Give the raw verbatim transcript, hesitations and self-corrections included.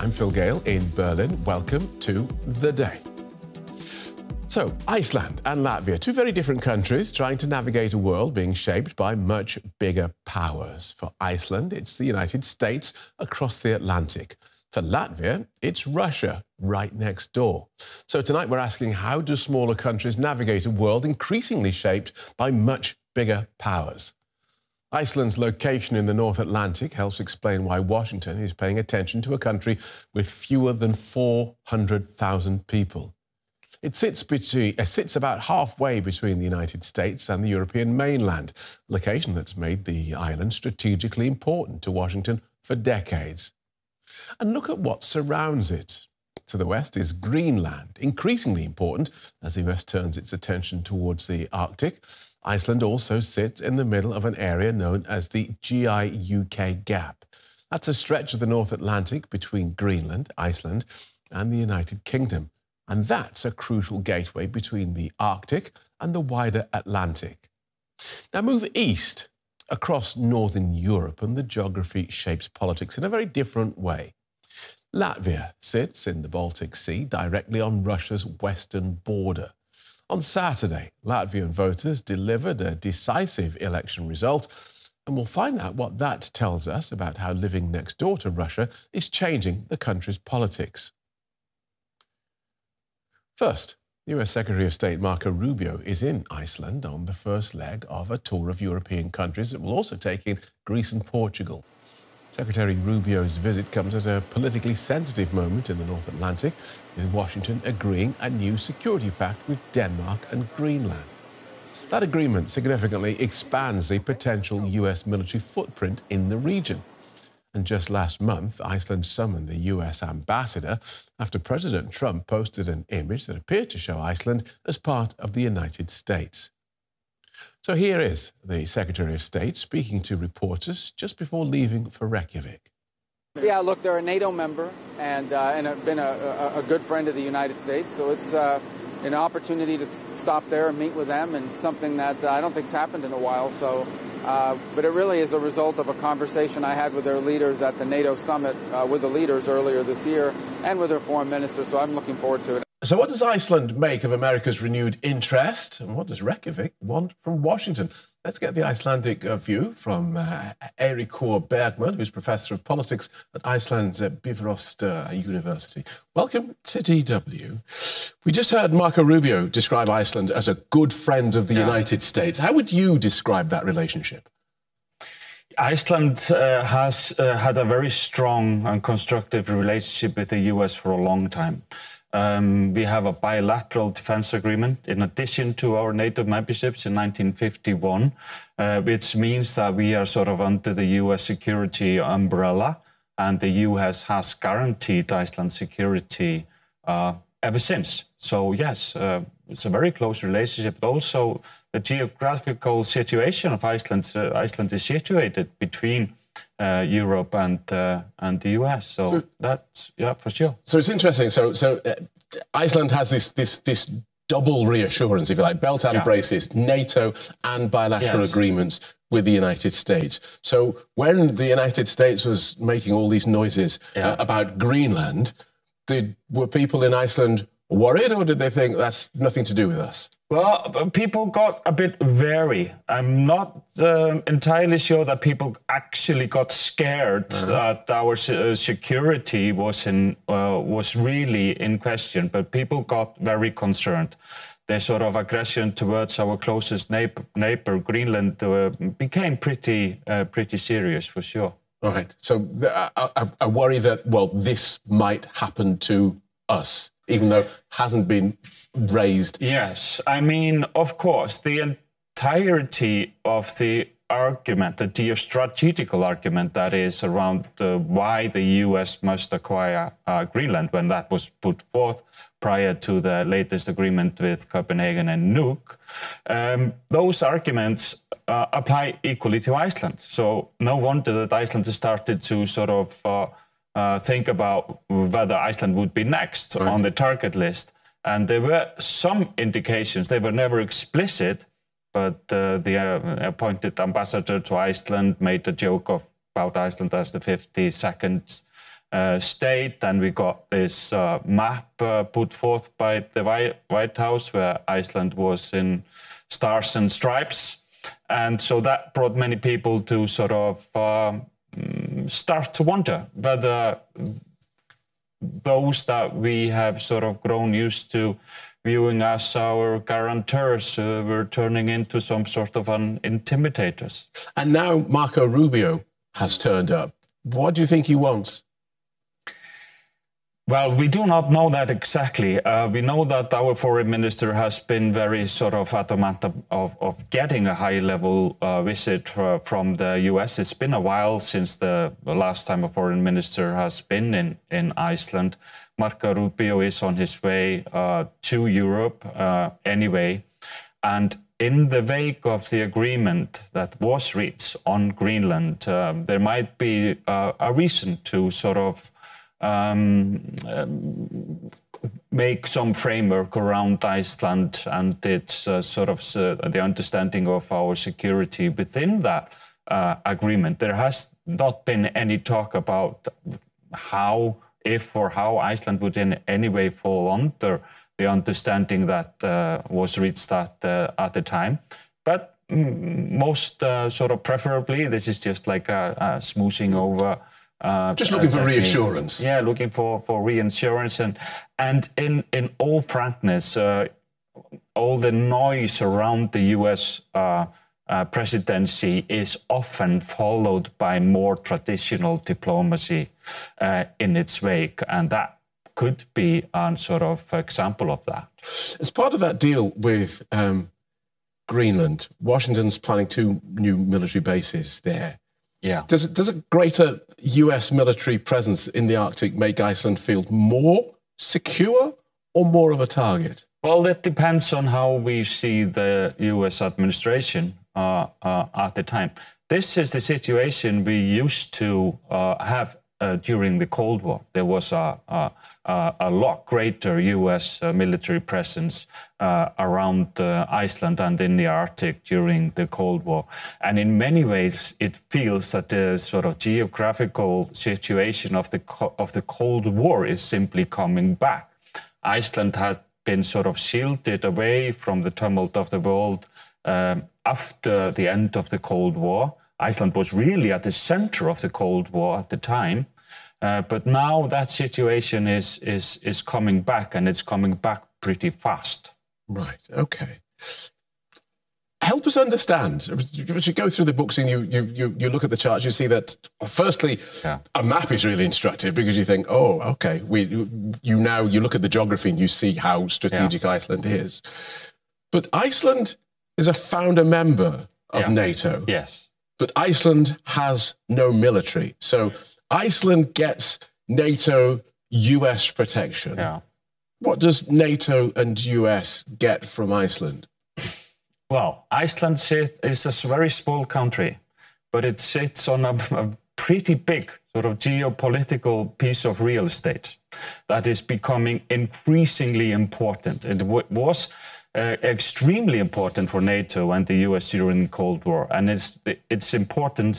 I'm Phil Gale in Berlin. Welcome to The Day. So, Iceland and Latvia, two very different countries trying to navigate a world being shaped by much bigger powers. For Iceland, it's the United States across the Atlantic. For Latvia, it's Russia right next door. So tonight we're asking, how do smaller countries navigate a world increasingly shaped by much bigger powers? Iceland's location in the North Atlantic helps explain why Washington is paying attention to a country with fewer than four hundred thousand people. It sits, between, it sits about halfway between the United States and the European mainland, a location that's made the island strategically important to Washington for decades. And look at what surrounds it. To the west is Greenland, increasingly important as the U S turns its attention towards the Arctic. Iceland also sits in the middle of an area known as the G I U K Gap. That's a stretch of the North Atlantic between Greenland, Iceland, and the United Kingdom. And that's a crucial gateway between the Arctic and the wider Atlantic. Now move east across northern Europe, and the geography shapes politics in a very different way. Latvia sits in the Baltic Sea, directly on Russia's western border. On Saturday, Latvian voters delivered a decisive election result, and we'll find out what that tells us about how living next door to Russia is changing the country's politics. First, U S Secretary of State Marco Rubio is in Iceland on the first leg of a tour of European countries that will also take in Greece and Portugal. Secretary Rubio's visit comes at a politically sensitive moment in the North Atlantic, with Washington agreeing a new security pact with Denmark and Greenland. That agreement significantly expands the potential U S military footprint in the region. And just last month, Iceland summoned the U S ambassador after President Trump posted an image that appeared to show Iceland as part of the United States. So here is the Secretary of State speaking to reporters just before leaving for Reykjavik. Yeah, look, they're a NATO member and, uh, and have been a, a, a good friend of the United States, so it's uh, an opportunity to stop there and meet with them, and something that uh, I don't think's happened in a while. So. Uh, but it really is a result of a conversation I had with their leaders at the NATO summit uh, with the leaders earlier this year and with their foreign minister, so I'm looking forward to it. So what does Iceland make of America's renewed interest, and what does Reykjavik want from Washington? Let's get the Icelandic uh, view from uh, Eiríkur Bergman, who's Professor of Politics at Iceland's uh, Bifrost uh, University. Welcome to D W. We just heard Marco Rubio describe Iceland as a good friend of the yeah. United States. How would you describe that relationship? Iceland uh, has uh, had a very strong and constructive relationship with the U S for a long time. Um, we have a bilateral defense agreement in addition to our NATO memberships in nineteen fifty-one, uh, which means that we are sort of under the U S security umbrella, and the U S has guaranteed Iceland's security uh, ever since. So yes, uh, it's a very close relationship. But also, the geographical situation of Iceland, uh, Iceland is situated between Uh, Europe and uh, and the U S, so, so that's yeah for sure. So it's interesting. So so uh, Iceland has this this this double reassurance, if you like, belt and yeah. braces, NATO and bilateral yes. agreements with the United States. So when the United States was making all these noises yeah. uh, about Greenland, did were people in Iceland worried, or did they think that's nothing to do with us? Well, people got a bit wary. I'm not uh, entirely sure that people actually got scared uh-huh. that our uh, security was in uh, was really in question, but people got very concerned. Their sort of aggression towards our closest neighbor, neighbor Greenland, uh, became pretty uh, pretty serious for sure. All right. So the, I, I worry that, well, this might happen to us, even though it hasn't been raised. Yes, I mean, of course, the entirety of the argument, the geostrategical argument that is around uh, why the U S must acquire uh, Greenland, when that was put forth prior to the latest agreement with Copenhagen and Nuuk, um, those arguments uh, apply equally to Iceland. So no wonder that Iceland has started to sort of uh, Uh, think about whether Iceland would be next right. on the target list. And there were some indications, they were never explicit, but uh, the uh, appointed ambassador to Iceland made a joke of about Iceland as the fifty-second uh, state. And we got this uh, map uh, put forth by the White House where Iceland was in stars and stripes. And so that brought many people to sort of um, start to wonder whether those that we have sort of grown used to viewing as our guarantors uh, were turning into some sort of an intimidators. And now Marco Rubio has turned up. What do you think he wants? Well, we do not know that exactly. Uh, we know that our foreign minister has been very sort of adamant of, of getting a high-level uh, visit uh, from the U S. It's been a while since the last time a foreign minister has been in, in Iceland. Marco Rubio is on his way uh, to Europe uh, anyway. And in the wake of the agreement that was reached on Greenland, uh, there might be uh, a reason to sort of Um, um, make some framework around Iceland and its uh, sort of uh, the understanding of our security within that uh, agreement. There has not been any talk about how, if or how Iceland would in any way fall under the understanding that uh, was reached at, uh, at the time. But mm, most uh, sort of preferably, this is just like a, a smoothing over. Uh, Just looking for reassurance. Yeah, looking for, for reassurance. And, and in, in all frankness, uh, all the noise around the U S uh, uh, presidency is often followed by more traditional diplomacy uh, in its wake. And that could be a sort of example of that. As part of that deal with um, Greenland, Washington's planning two new military bases there. Yeah. Does, does a greater U S military presence in the Arctic make Iceland feel more secure or more of a target? Well, that depends on how we see the U S administration uh, uh, at the time. This is the situation we used to uh, have uh, during the Cold War. There was a, a, a lot greater U S uh, military presence uh, around uh, Iceland and in the Arctic during the Cold War. And in many ways, it feels that the sort of geographical situation of the, of the Cold War is simply coming back. Iceland had been sort of shielded away from the tumult of the world um, after the end of the Cold War. Iceland was really at the center of the Cold War at the time. Uh, but now that situation is, is, is coming back, and it's coming back pretty fast. Right, okay. Help us understand. As you go through the books and you, you, you, you look at the charts, you see that, firstly, yeah. a map is really instructive because you think, oh, okay, we, you now, you look at the geography and you see how strategic yeah. Iceland is. But Iceland is a founder member of yeah. NATO. Yes. But Iceland has no military. So Iceland gets NATO U S protection. Yeah. What does NATO and U S get from Iceland? Well, Iceland sit, is a very small country, but it sits on a, a pretty big sort of geopolitical piece of real estate that is becoming increasingly important. It w was uh, extremely important for NATO and the U S during the Cold War, and its its importance